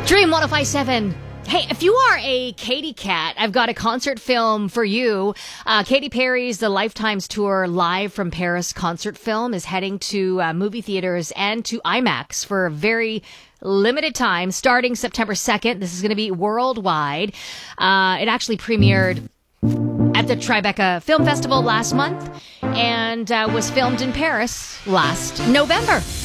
Dream 1057. Hey, if you are a Katy cat, I've got a concert film for you. Katy Perry's The Lifetimes Tour Live from Paris concert film is heading to movie theaters and to IMAX for a very limited time starting September 2nd. This is going to be worldwide. It actually premiered at the Tribeca Film Festival last month and was filmed in Paris last November.